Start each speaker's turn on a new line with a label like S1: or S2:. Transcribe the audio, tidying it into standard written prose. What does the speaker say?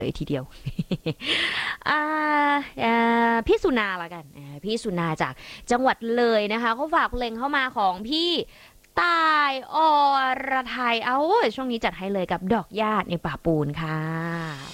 S1: เลยทีเดียว อ่าพี่สุนาละกันพี่สุนาจากจังหวัดเลยนะคะเขาฝากเพลงเข้ามาของพี่ตายอรไทยเอาช่วงนี้จัดให้เลยกับดอกหญ้าในป่าปูนค่ะ